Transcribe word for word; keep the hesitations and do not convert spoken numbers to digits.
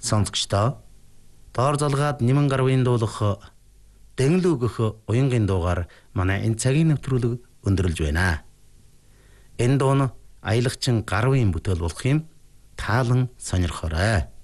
Сонсогчдоо доор залгаад нимэн гарвын дуулах дэглүүгөх уянгийн дуугаар манай энэ цагийн нэвтрүүлэг өндөрлж байна. Энэ дуу нь аялагчин гарвын бүтээл болох юм таалан сонирхоорой.